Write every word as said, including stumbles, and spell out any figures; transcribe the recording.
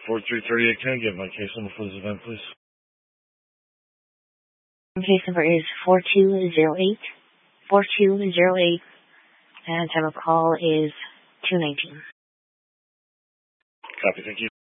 four three three eight ten. Get my case number for this event, please. Case number is four two zero eight, four two zero eight, and time of call is two nineteen. Copy, thank you.